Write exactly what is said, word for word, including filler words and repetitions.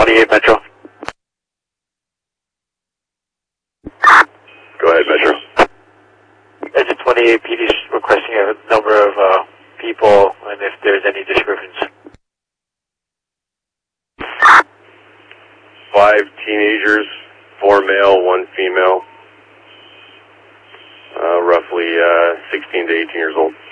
twenty-eight Metro. Go ahead, Metro. Exit twenty-eight, P D's requesting a number of uh, people and if there's any descriptions. Five teenagers, four male, one female, uh, roughly uh, sixteen to eighteen years old.